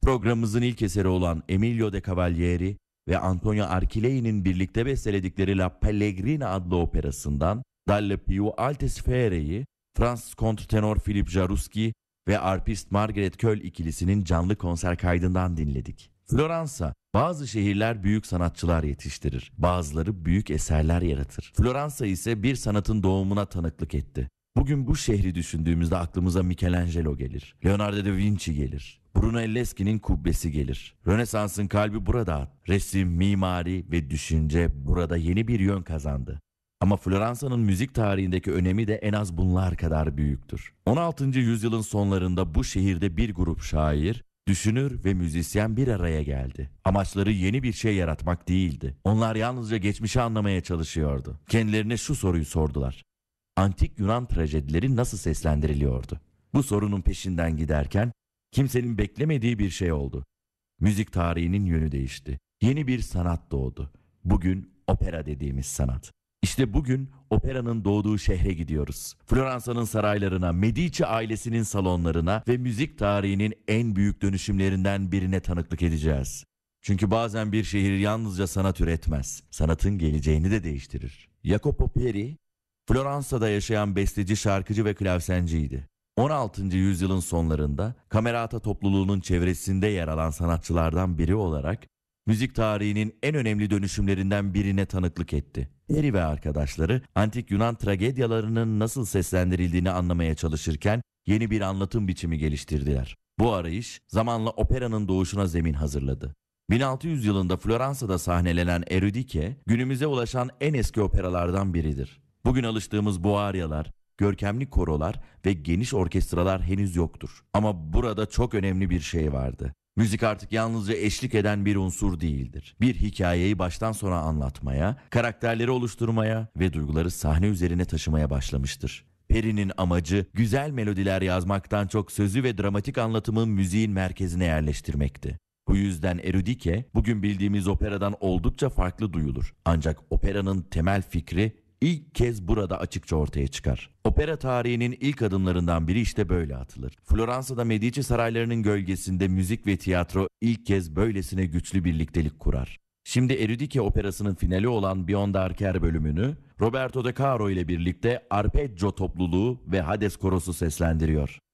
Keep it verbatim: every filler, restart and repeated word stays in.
Programımızın ilk eseri olan Emilio de Cavalieri ve Antonio Archilei'nin birlikte besteledikleri La Pellegrina adlı operasından Dalle più alte sfere'yi Fransız kontrtenor Philippe Jaruski ve arpist Margaret Köll ikilisinin canlı konser kaydından dinledik. Floransa, bazı şehirler büyük sanatçılar yetiştirir, bazıları büyük eserler yaratır. Floransa ise bir sanatın doğumuna tanıklık etti. Bugün bu şehri düşündüğümüzde aklımıza Michelangelo gelir, Leonardo da Vinci gelir, Brunelleschi'nin kubbesi gelir. Rönesans'ın kalbi burada. Resim, mimari ve düşünce burada yeni bir yön kazandı. Ama Floransa'nın müzik tarihindeki önemi de en az bunlar kadar büyüktür. on altıncı yüzyılın sonlarında bu şehirde bir grup şair, düşünür ve müzisyen bir araya geldi. Amaçları yeni bir şey yaratmak değildi. Onlar yalnızca geçmişi anlamaya çalışıyordu. Kendilerine şu soruyu sordular: Antik Yunan trajedileri nasıl seslendiriliyordu? Bu sorunun peşinden giderken kimsenin beklemediği bir şey oldu. Müzik tarihinin yönü değişti. Yeni bir sanat doğdu. Bugün opera dediğimiz sanat. İşte bugün operanın doğduğu şehre gidiyoruz. Floransa'nın saraylarına, Medici ailesinin salonlarına ve müzik tarihinin en büyük dönüşümlerinden birine tanıklık edeceğiz. Çünkü bazen bir şehir yalnızca sanat üretmez, sanatın geleceğini de değiştirir. Jacopo Peri, Floransa'da yaşayan besteci, şarkıcı ve klavsenciydi. on altıncı yüzyılın sonlarında Camerata topluluğunun çevresinde yer alan sanatçılardan biri olarak müzik tarihinin en önemli dönüşümlerinden birine tanıklık etti. Peri ve arkadaşları antik Yunan tragedyalarının nasıl seslendirildiğini anlamaya çalışırken yeni bir anlatım biçimi geliştirdiler. Bu arayış zamanla operanın doğuşuna zemin hazırladı. bin altı yüz yılında Floransa'da sahnelenen Euridike günümüze ulaşan en eski operalardan biridir. Bugün alıştığımız bu aryalar, görkemli korolar ve geniş orkestralar henüz yoktur. Ama burada çok önemli bir şey vardı. Müzik artık yalnızca eşlik eden bir unsur değildir. Bir hikayeyi baştan sona anlatmaya, karakterleri oluşturmaya ve duyguları sahne üzerine taşımaya başlamıştır. Peri'nin amacı güzel melodiler yazmaktan çok sözü ve dramatik anlatımı müziğin merkezine yerleştirmekti. Bu yüzden Euridike bugün bildiğimiz operadan oldukça farklı duyulur. Ancak operanın temel fikri İlk kez burada açıkça ortaya çıkar. Opera tarihinin ilk adımlarından biri işte böyle atılır. Floransa'da Medici saraylarının gölgesinde müzik ve tiyatro ilk kez böylesine güçlü birliktelik kurar. Şimdi Euridike operasının finali olan Beyond Archer bölümünü Roberto De Caro ile birlikte Arpeggio topluluğu ve Hades korosu seslendiriyor.